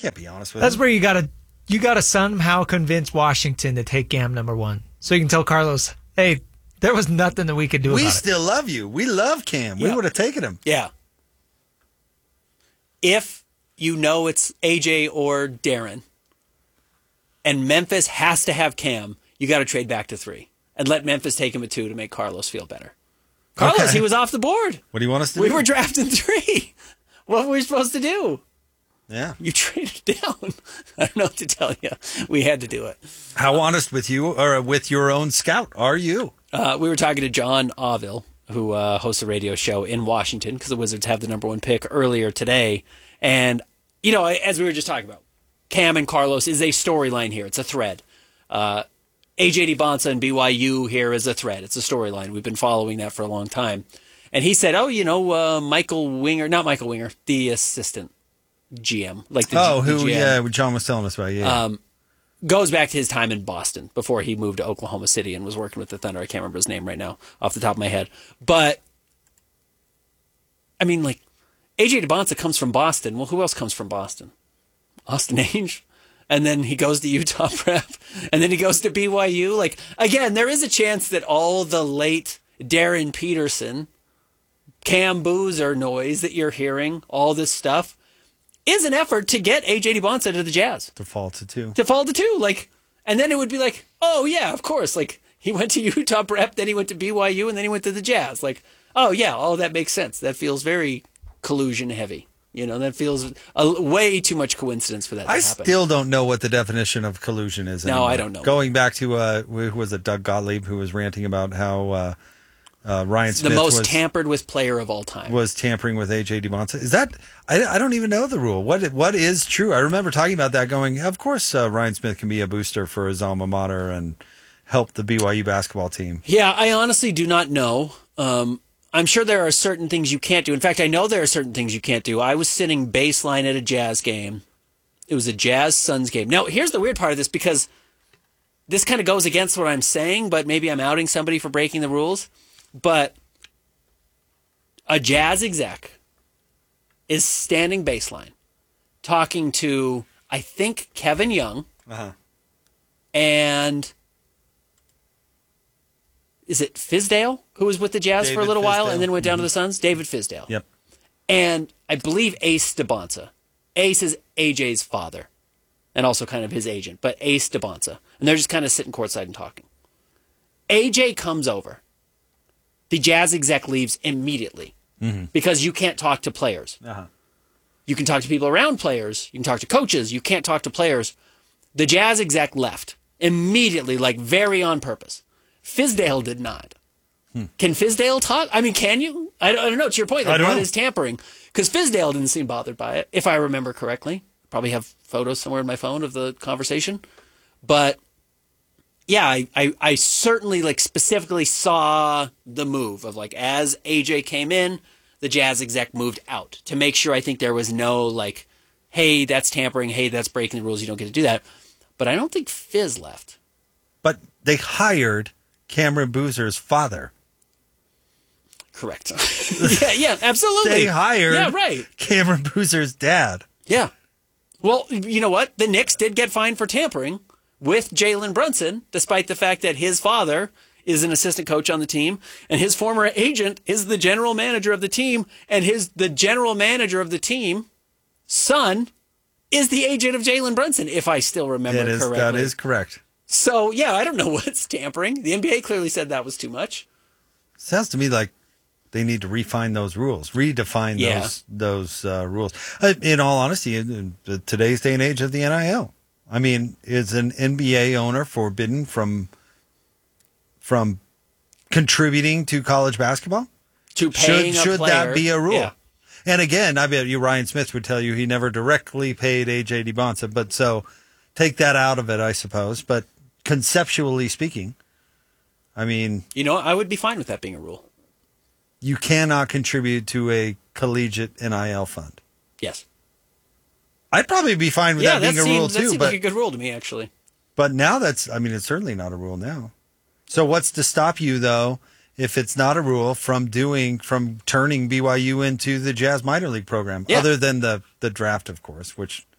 Can't be honest with That's him. where you gotta somehow convince Washington to take Cam number 1. So you can tell Carlos, hey, there was nothing that we could do about it. We still love you. We love Cam. We would have taken him. Yeah. If you know it's AJ or Darren, and Memphis has to have Cam, you got to trade back to 3 and let Memphis take him at 2 to make Carlos feel better. Carlos, Okay. he was off the board. What do you want us to do? We were drafting 3. What were we supposed to do? Yeah. You traded down. I don't know what to tell you. We had to do it. How honest with you or with your own scout are you? We were talking to John Auville, who hosts a radio show in Washington, because the Wizards have the number 1 pick earlier today. And, you know, as we were just talking about, Cam and Carlos is a storyline here. It's a thread. AJ DiBonsa and BYU here is a thread. It's a storyline. We've been following that for a long time. And he said, Michael Winger, not Michael Winger, the assistant GM. Like the GM. Yeah, John was telling us about, yeah. Goes back to his time in Boston before he moved to Oklahoma City and was working with the Thunder. I can't remember his name right now off the top of my head. But, I mean, like, AJ DiBonsa comes from Boston. Well, who else comes from Boston? Austin Ainge. And then he goes to Utah Prep. And then he goes to BYU. Like, again, there is a chance that all the late Darren Peterson, Cam Boozer noise that you're hearing, all this stuff, is an effort to get AJ DiBonsa to the Jazz. To fall to 2. To fall to 2. Like, and then it would be like, oh, yeah, of course. Like, he went to Utah Prep, then he went to BYU, and then he went to the Jazz. Like, oh, yeah, all that makes sense. That feels very collusion heavy. You know, that feels way too much coincidence for that to happen. I still don't know what the definition of collusion is anymore. No, I don't know. Going back to, who was it, Doug Gottlieb, who was ranting about how Ryan Smith the most tampered with player of all time. Was tampering with AJ DiBonsa. Is that, I don't even know the rule. What is true? I remember talking about that going, of course Ryan Smith can be a booster for his alma mater and help the BYU basketball team. Yeah, I honestly do not know. I'm sure there are certain things you can't do. In fact, I know there are certain things you can't do. I was sitting baseline at a Jazz game. It was a Jazz-Suns game. Now, here's the weird part of this, because this kind of goes against what I'm saying, but maybe I'm outing somebody for breaking the rules. But a Jazz exec is standing baseline talking to, I think, Kevin Young and is it Fizdale, who was with the Jazz for a little while and then went down to the Suns? David Fizdale. Yep. And I believe Ace DiBonsa. Ace is AJ's father and also kind of his agent, but Ace DiBonsa. And they're just kind of sitting courtside and talking. AJ comes over. The Jazz exec leaves immediately because you can't talk to players. You can talk to people around players. You can talk to coaches. You can't talk to players. The Jazz exec left immediately, like very on purpose. Fizdale did not. Can Fizdale talk? I mean, can you? I don't know. To your point, what is tampering? Because Fizdale didn't seem bothered by it, if I remember correctly. Probably have photos somewhere in my phone of the conversation. But yeah, I certainly like specifically saw the move of like as AJ came in, the Jazz exec moved out to make sure I think there was no like, hey, that's tampering. Hey, that's breaking the rules. You don't get to do that. But I don't think Fizz left. But they hired Cameron Boozer's father. Correct. yeah, absolutely. They hired right. Cameron Boozer's dad. Yeah. Well, you know what? The Knicks did get fined for tampering with Jalen Brunson, despite the fact that his father is an assistant coach on the team, and his former agent is the general manager of the team, and the general manager of the team, son, is the agent of Jalen Brunson, if I still remember correctly. That is correct. So, yeah, I don't know what's tampering. The NBA clearly said that was too much. Sounds to me like they need to redefine those rules. Those rules. In all honesty, in today's day and age of the NIL, I mean, is an NBA owner forbidden from contributing to college basketball? To paying should a player. That be a rule? Yeah. And again, I bet you Ryan Smith would tell you he never directly paid AJ DiBonsa, but so take that out of it, I suppose. But conceptually speaking, I mean, I would be fine with that being a rule. You cannot contribute to a collegiate NIL fund. Yes. I'd probably be fine with that being a rule too. That seems like a good rule to me, actually. But now it's certainly not a rule now. So what's to stop you, though, if it's not a rule, from turning BYU into the Jazz minor league program? Yeah. Other than the draft, of course, which